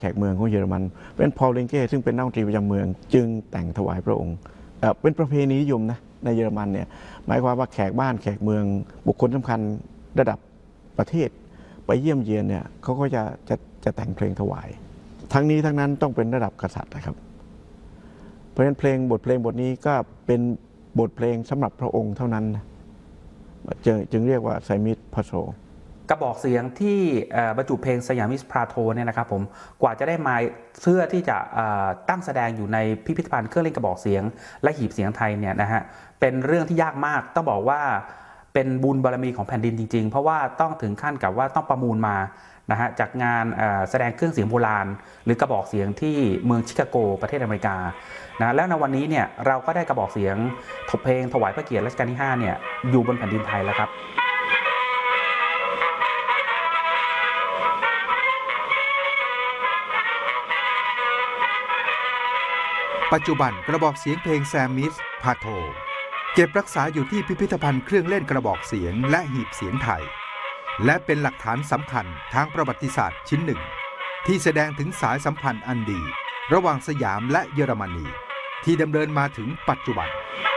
แขกเมืองของเยอรมันเป็นพอล ลิงเก้ซึ่งเป็นนักดนตรีประจำเมืองจึงแต่งถวายพระองค์เป็นประเพณีนิยมนะในเยอรมันเนี่ยหมายความว่าแขกบ้านแขกเมืองบุคคลสำคัญระดับประเทศไปเยี่ยมเยียนเนี่ยเขาก็จะแต่งเพลงถวายทั้งนี้ทั้งนั้นต้องเป็นระดับกษัตริย์นะครับเพราะฉะนั้นบทเพลงบทนี้ก็เป็นบทเพลงสำหรับพระองค์เท่านั้นจึงเรียกว่าไซมิสพาโซกระบอกเสียงที่บรรจุเพลงสยามิสพราโทเนี่ยนะครับผมกว่าจะได้มาเพื่อที่จะตั้งแสดงอยู่ในพิพิธภัณฑ์เครื่องเล่นกระบอกเสียงและหีบเสียงไทยเนี่ยนะฮะเป็นเรื่องที่ยากมากต้องบอกว่าเป็นบุญบารมีของแผ่นดินจริงๆเพราะว่าต้องถึงขั้นกับว่าต้องประมูลมานะฮะจากงานแสดงเครื่องเสียงโบราณหรือกระบอกเสียงที่เมืองชิคาโกประเทศอเมริกานะแล้วในวันนี้เนี่ยเราก็ได้กระบอกเสียงเพลงถวายพระเกียรติรัชกาลที่5เนี่ยอยู่บนแผ่นดินไทยแล้วครับปัจจุบันกระบอกเสียงเพลงแซมมิสพาโทเก็บรักษาอยู่ที่พิพิธภัณฑ์เครื่องเล่นกระบอกเสียงและหีบเสียงไทยและเป็นหลักฐานสำคัญทางประวัติศาสตร์ชิ้นหนึ่งที่แสดงถึงสายสัมพันธ์อันดีระหว่างสยามและเยอรมนีที่ดำเนินมาถึงปัจจุบัน